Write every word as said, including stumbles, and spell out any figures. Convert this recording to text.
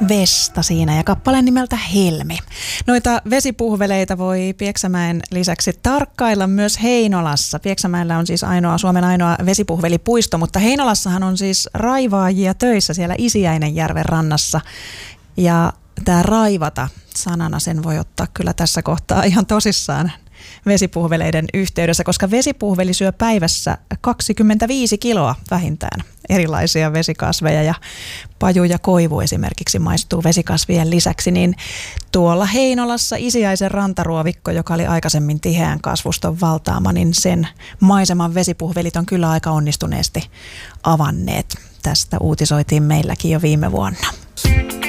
Vesta siinä ja kappaleen nimeltä Helmi. Noita vesipuhveleita voi Pieksämäen lisäksi tarkkailla myös Heinolassa. Pieksämäellä on siis ainoa, Suomen ainoa vesipuhvelipuisto, mutta Heinolassahan on siis raivaajia töissä siellä Isiäinenjärven rannassa. Ja tämä raivata sanana sen voi ottaa kyllä tässä kohtaa ihan tosissaan vesipuhveleiden yhteydessä, koska vesipuhveli syö päivässä kaksikymmentäviisi kiloa vähintään erilaisia vesikasveja ja paju ja koivu esimerkiksi maistuu vesikasvien lisäksi, niin tuolla Heinolassa Isiäisen rantaruovikko, joka oli aikaisemmin tiheän kasvuston valtaama, niin sen maiseman vesipuhvelit on kyllä aika onnistuneesti avanneet. Tästä uutisoitiin meilläkin jo viime vuonna.